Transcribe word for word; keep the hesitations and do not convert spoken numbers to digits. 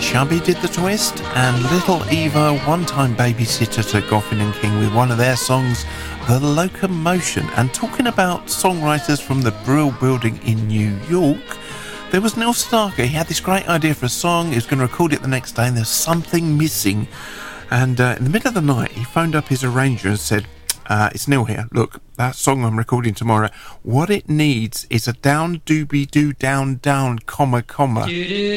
Chubby did the twist, and Little Eva, one-time babysitter to Goffin and King with one of their songs, The Locomotion. And talking about songwriters from the Brill Building in New York, there was Neil Starker. He had this great idea for a song. He was going to record it the next day, and there's something missing. And uh, in the middle of the night, he phoned up his arranger and said, uh, it's Neil here. Look, that song I'm recording tomorrow, what it needs is a down doobie doo down down comma comma.